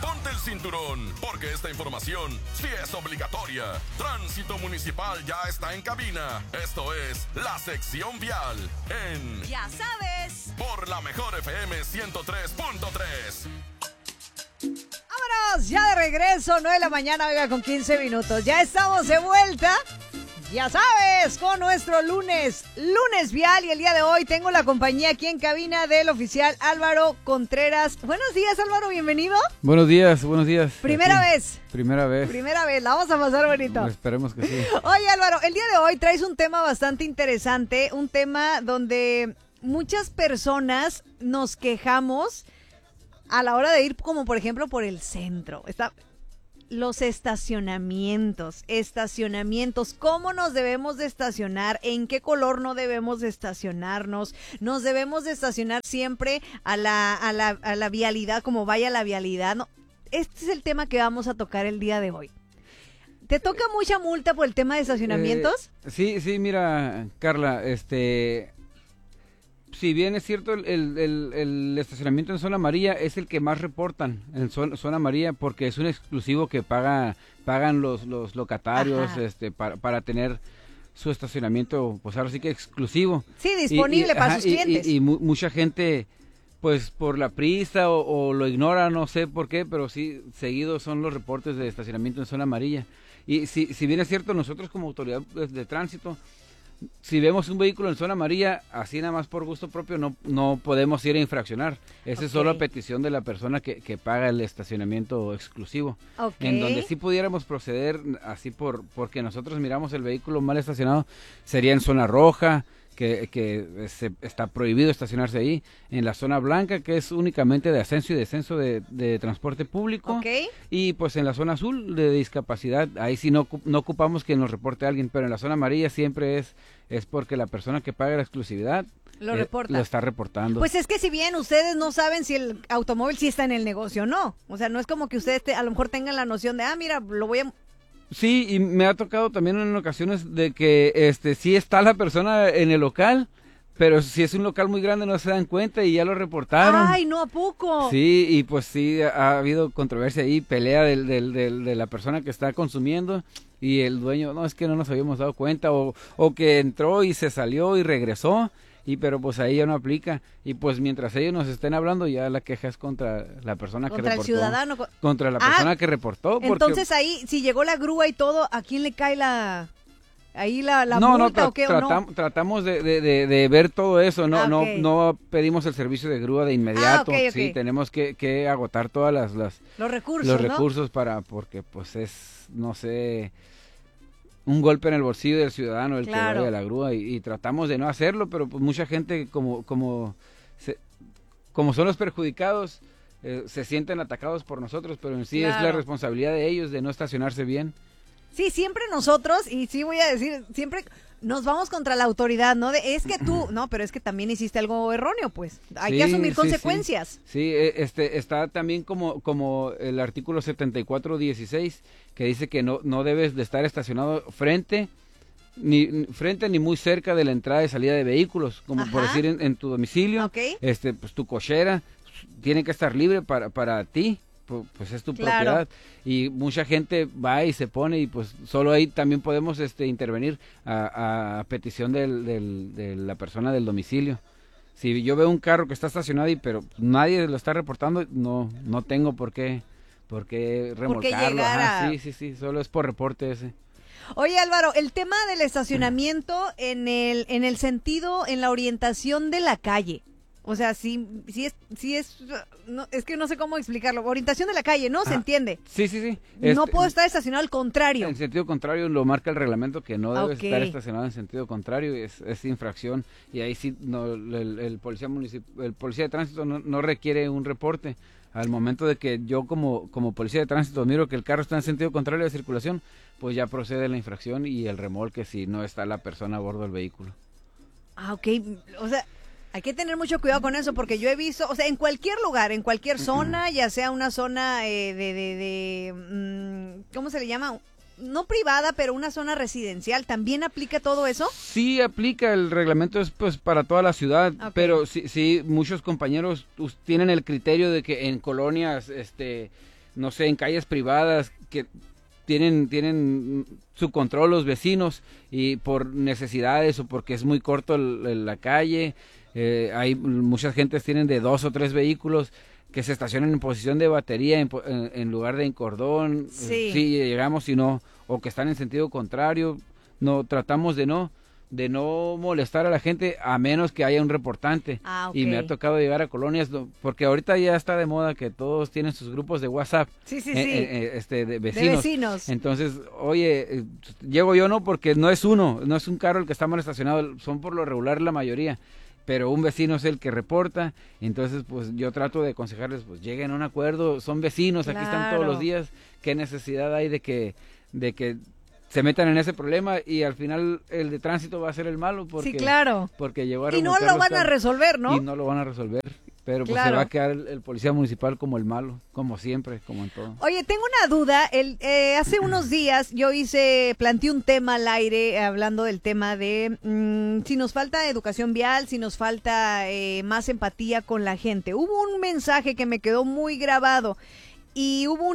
ponte el cinturón, porque esta información sí es obligatoria. Tránsito Municipal ya está en cabina. Esto es la sección vial en Ya sabes. Por la Mejor FM 103.3. Vámonos, ya de regreso, 9 de la mañana, oiga, con 15 minutos. Ya estamos de vuelta. Ya sabes, con nuestro lunes vial, y el día de hoy tengo la compañía aquí en cabina del oficial Álvaro Contreras. Buenos días, Álvaro, bienvenido. Buenos días. Primera vez, Primera vez. la vamos a pasar bonito. Pues esperemos que sí. Oye, Álvaro, el día de hoy traes un tema bastante interesante, un tema donde muchas personas nos quejamos a la hora de ir, como por ejemplo por el centro. Los estacionamientos, cómo nos debemos de estacionar, en qué color no debemos de estacionarnos, nos debemos de estacionar siempre a la vialidad, como vaya la vialidad, ¿no? Este es el tema que vamos a tocar el día de hoy. ¿Te toca mucha multa por el tema de estacionamientos? Sí, mira, Carla, si bien es cierto, el estacionamiento en zona amarilla es el que más reportan en zona amarilla, porque es un exclusivo que pagan los locatarios para tener su estacionamiento, pues ahora sí que exclusivo. Sí, disponible para sus clientes. Y mucha gente, pues por la prisa o lo ignora, no sé por qué, pero sí, seguidos son los reportes de estacionamiento en zona amarilla. Y si bien es cierto, nosotros como autoridad de tránsito, si vemos un vehículo en zona amarilla, así nada más por gusto propio, no podemos ir a infraccionar. Esa es solo a petición de la persona que paga el estacionamiento exclusivo. En donde sí pudiéramos proceder así porque nosotros miramos el vehículo mal estacionado, sería en zona roja, que está prohibido estacionarse ahí, en la zona blanca, que es únicamente de ascenso y descenso de transporte público, y pues en la zona azul de discapacidad, ahí sí no ocupamos que nos reporte alguien, pero en la zona amarilla siempre es porque la persona que paga la exclusividad lo reporta. Lo está reportando. Pues es que si bien ustedes no saben si el automóvil sí está en el negocio o no, o sea, no es como que ustedes a lo mejor tengan la noción de, mira, lo voy a... Sí, y me ha tocado también en ocasiones de que sí está la persona en el local, pero si es un local muy grande no se dan cuenta y ya lo reportaron. ¡Ay, no, a poco! Sí, y pues sí, ha habido controversia ahí, pelea de la persona que está consumiendo y el dueño, no, es que no nos habíamos dado cuenta, o que entró y se salió y regresó. Pero pues ahí ya no aplica, y pues mientras ellos nos estén hablando, ya la queja es contra la persona que reportó. Contra el ciudadano. Contra la persona que reportó. Porque... Entonces ahí, si llegó la grúa y todo, ¿a quién le cae la multa o qué? Tratamos de ver todo eso, no pedimos el servicio de grúa de inmediato. Okay. Sí, tenemos que agotar todas los recursos porque pues es, no sé... un golpe en el bolsillo del ciudadano el que vaya a la grúa, y tratamos de no hacerlo, pero pues mucha gente como son los perjudicados, se sienten atacados por nosotros, pero en sí es la responsabilidad de ellos de no estacionarse bien. Sí, siempre nosotros, y sí voy a decir, siempre nos vamos contra la autoridad, ¿no? Es que tú, no, pero es que también hiciste algo erróneo, pues. Hay que asumir consecuencias. Sí, está también como el artículo 7416, que dice que no debes de estar estacionado frente ni muy cerca de la entrada y salida de vehículos, como por decir en tu domicilio. Pues tu cochera tiene que estar libre para ti. Pues es tu propiedad, y mucha gente va y se pone, y pues solo ahí también podemos intervenir a petición de la persona del domicilio. Si yo veo un carro que está estacionado pero nadie lo está reportando, no tengo por qué remolcarlo. Sí, solo es por reporte ese. Oye, Álvaro, el tema del estacionamiento en el sentido, en la orientación de la calle. O sea, sí es, no, es que no sé cómo explicarlo. Orientación de la calle, ¿no? ¿Se entiende? Sí. No puedo estar estacionado al contrario. En sentido contrario lo marca el reglamento, que no debes estar estacionado en sentido contrario, es infracción, y ahí sí el policía de tránsito no requiere un reporte. Al momento de que yo como policía de tránsito miro que el carro está en sentido contrario de circulación, pues ya procede la infracción y el remolque si no está la persona a bordo del vehículo. Ok, o sea... hay que tener mucho cuidado con eso, porque yo he visto, o sea, en cualquier lugar, en cualquier zona, ya sea una zona ¿cómo se le llama? No privada, pero una zona residencial, ¿también aplica todo eso? Sí, aplica, el reglamento es pues para toda la ciudad, pero sí, muchos compañeros tienen el criterio de que en colonias, no sé, en calles privadas que tienen su control los vecinos y por necesidades o porque es muy corto la calle, hay muchas gentes tienen de 2 o 3 vehículos que se estacionan en posición de batería en lugar de en cordón, Sí. sí, llegamos y no, o que están en sentido contrario, no tratamos de no molestar a la gente a menos que haya un reportante. Y me ha tocado llegar a colonias porque ahorita ya está de moda que todos tienen sus grupos de WhatsApp. Sí. De vecinos. De vecinos. Entonces, oye, llego yo no porque no es un carro el que está mal estacionado, son por lo regular la mayoría. Pero un vecino es el que reporta, entonces pues yo trato de aconsejarles, pues lleguen a un acuerdo, son vecinos, aquí están todos los días, ¿qué necesidad hay de que se metan en ese problema y al final el de tránsito va a ser el malo? Porque, sí, claro. Porque llevar y no lo van a resolver, ¿no? Y no lo van a resolver. Pero pues se va a quedar el policía municipal como el malo, como siempre, como en todo. Oye, tengo una duda. Hace unos días yo planteé un tema al aire, hablando del tema de si nos falta educación vial, si nos falta más empatía con la gente. Hubo un mensaje que me quedó muy grabado y hubo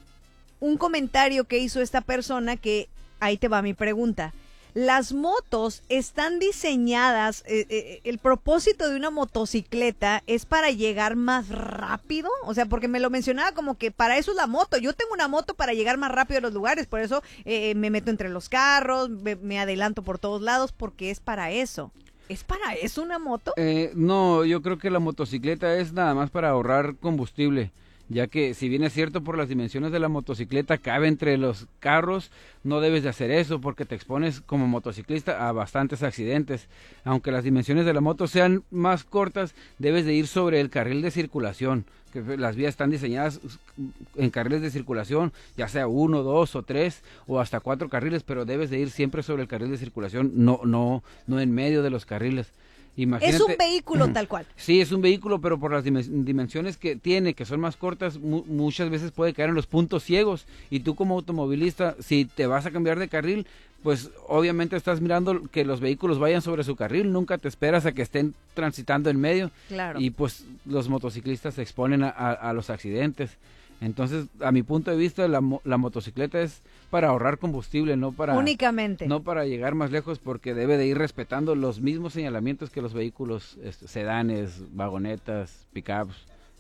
un comentario que hizo esta persona que, ahí te va mi pregunta. Las motos están diseñadas, el propósito de una motocicleta es para llegar más rápido, o sea, porque me lo mencionaba como que para eso es la moto. Yo tengo una moto para llegar más rápido a los lugares, por eso me meto entre los carros, me adelanto por todos lados, porque es para eso. ¿Es para eso una moto? No, yo creo que la motocicleta es nada más para ahorrar combustible, ya que si bien es cierto por las dimensiones de la motocicleta cabe entre los carros, no debes de hacer eso porque te expones como motociclista a bastantes accidentes. Aunque las dimensiones de la moto sean más cortas, debes de ir sobre el carril de circulación, que las vías están diseñadas en carriles de circulación, ya sea 1, 2 o 3 o hasta 4 carriles, pero debes de ir siempre sobre el carril de circulación, no en medio de los carriles. Imagínate, es un vehículo tal cual. Sí, es un vehículo, pero por las dimensiones que tiene, que son más cortas, muchas veces puede caer en los puntos ciegos. Y tú como automovilista, si te vas a cambiar de carril, pues obviamente estás mirando que los vehículos vayan sobre su carril, nunca te esperas a que estén transitando en medio. Claro. Y pues los motociclistas se exponen a los accidentes. Entonces, a mi punto de vista, la motocicleta es para ahorrar combustible, únicamente. No para llegar más lejos, porque debe de ir respetando los mismos señalamientos que los vehículos sedanes, vagonetas, pickups.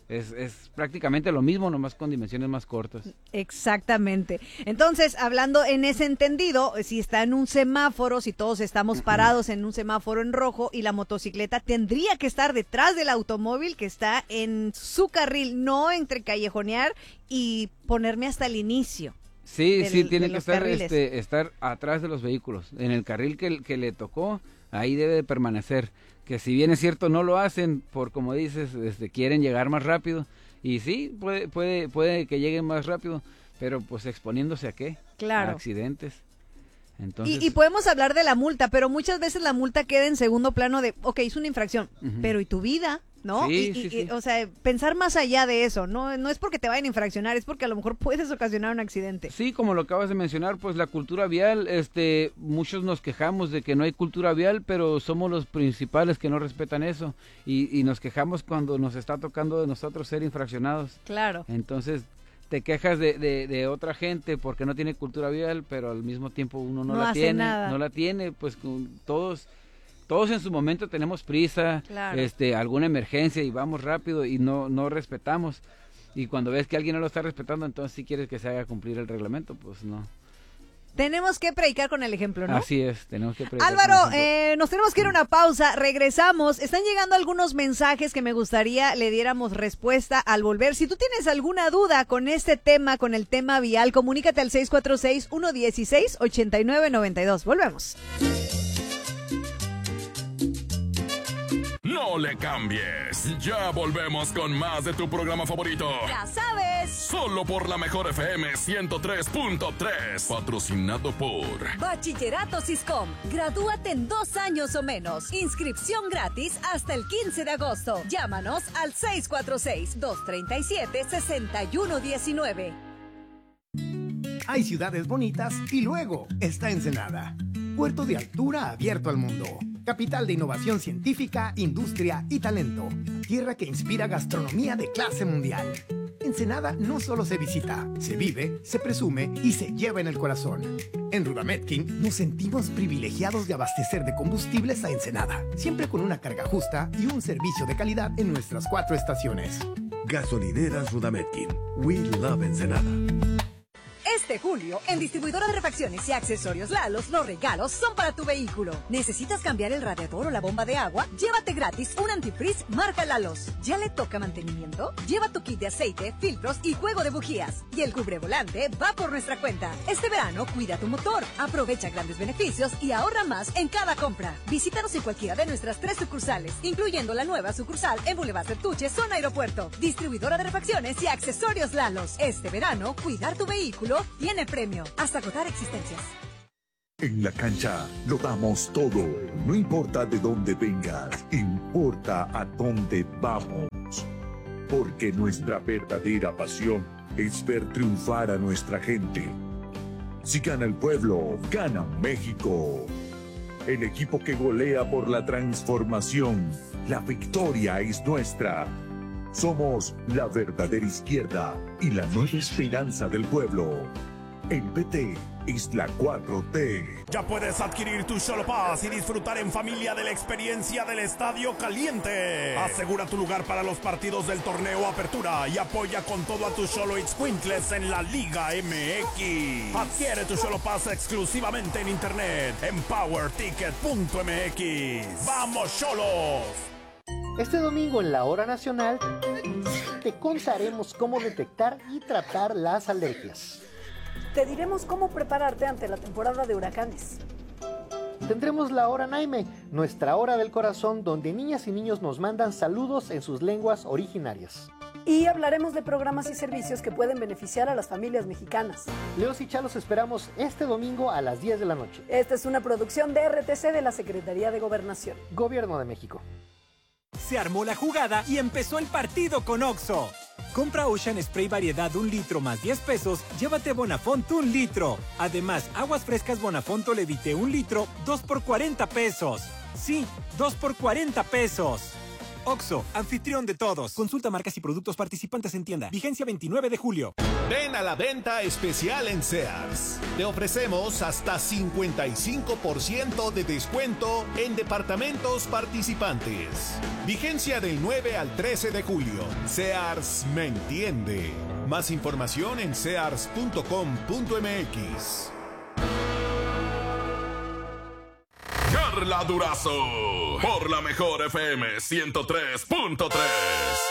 Es prácticamente lo mismo, nomás con dimensiones más cortas. Exactamente. Entonces, hablando en ese entendido, si está en un semáforo, si todos estamos parados en un semáforo en rojo y la motocicleta tendría que estar detrás del automóvil que está en su carril, no entre callejonear y ponerme hasta el inicio. Sí, tiene que estar atrás de los vehículos. En el carril que le tocó, ahí debe de permanecer. Que si bien es cierto no lo hacen por, como dices, quieren llegar más rápido, y sí, puede que lleguen más rápido, pero pues exponiéndose a ¿qué? Claro. A accidentes. Entonces, y podemos hablar de la multa, pero muchas veces la multa queda en segundo plano de, ok, es una infracción, pero ¿y tu vida? ¿No? Sí. O sea, pensar más allá de eso, no es porque te vayan a infraccionar, es porque a lo mejor puedes ocasionar un accidente. Sí, como lo acabas de mencionar, pues la cultura vial, muchos nos quejamos de que no hay cultura vial, pero somos los principales que no respetan eso, y nos quejamos cuando nos está tocando de nosotros ser infraccionados. Claro. Entonces, te quejas de otra gente porque no tiene cultura vial, pero al mismo tiempo uno no la tiene, nada. No la tiene, pues todos en su momento tenemos prisa, claro. Alguna emergencia y vamos rápido y no respetamos. Y cuando ves que alguien no lo está respetando, entonces si quieres que se haga cumplir el reglamento, pues no. Tenemos que predicar con el ejemplo, ¿no? Así es, tenemos que predicar. Álvaro, nos tenemos que ir a una pausa, regresamos. Están llegando algunos mensajes que me gustaría le diéramos respuesta al volver. Si tú tienes alguna duda con este tema, con el tema vial, comunícate al 646-116-8992. Volvemos. No le cambies. Ya volvemos con más de tu programa favorito. Ya sabes. Solo por la mejor FM 103.3. Patrocinado por Bachillerato Siscom. Gradúate en 2 años o menos. Inscripción gratis hasta el 15 de agosto. Llámanos al 646-237-6119. Hay ciudades bonitas y luego está Ensenada. Puerto de altura abierto al mundo. Capital de innovación científica, industria y talento. Tierra que inspira gastronomía de clase mundial. Ensenada no solo se visita, se vive, se presume y se lleva en el corazón. En Rudametkin nos sentimos privilegiados de abastecer de combustibles a Ensenada, siempre con una carga justa y un servicio de calidad en nuestras 4 estaciones. Gasolineras Rudametkin. We love Ensenada. Este julio, en Distribuidora de Refacciones y Accesorios Lalos, los regalos son para tu vehículo. ¿Necesitas cambiar el radiador o la bomba de agua? Llévate gratis un antifreeze marca Lalos. ¿Ya le toca mantenimiento? Lleva tu kit de aceite, filtros y juego de bujías. Y el cubrevolante va por nuestra cuenta. Este verano, cuida tu motor, aprovecha grandes beneficios y ahorra más en cada compra. Visítanos en cualquiera de nuestras 3 sucursales, incluyendo la nueva sucursal en Boulevard Sertuche, zona aeropuerto. Distribuidora de Refacciones y Accesorios Lalos. Este verano, cuidar tu vehículo tiene premio, hasta agotar existencias. En la cancha lo damos todo. No importa de dónde vengas, importa a dónde vamos. Porque nuestra verdadera pasión es ver triunfar a nuestra gente. Si gana el pueblo, gana México. El equipo que golea por la transformación. La victoria es nuestra. Somos la verdadera izquierda y la nueva esperanza del pueblo. El PT es la 4T. Ya puedes adquirir tu Xolo Pass y disfrutar en familia de la experiencia del Estadio Caliente. Asegura tu lugar para los partidos del torneo Apertura y apoya con todo a tus Xolo Itzcuintles en la Liga MX. Adquiere tu Xolo Pass exclusivamente en internet en powerticket.mx. ¡Vamos, Xolos! Este domingo en la Hora Nacional te contaremos cómo detectar y tratar las alergias. Te diremos cómo prepararte ante la temporada de huracanes. Tendremos la Hora Naime, nuestra hora del corazón, donde niñas y niños nos mandan saludos en sus lenguas originarias. Y hablaremos de programas y servicios que pueden beneficiar a las familias mexicanas. Leos y Chalos esperamos este domingo a las 10 de la noche. Esta es una producción de RTC de la Secretaría de Gobernación. Gobierno de México. Se armó la jugada y empezó el partido con Oxxo. Compra Ocean Spray variedad 1 litro más 10 pesos, llévate Bonafont 1 litro. Además, aguas frescas Bonafont Levite 1 litro, 2 por 40 pesos. Sí, 2 por 40 pesos. Oxxo, anfitrión de todos. Consulta marcas y productos participantes en tienda. Vigencia 29 de julio. Ven a la venta especial en Sears. Te ofrecemos hasta 55% de descuento en departamentos participantes. Vigencia del 9 al 13 de julio. Sears me entiende. Más información en sears.com.mx. Carla Durazo, por la mejor FM 103.3.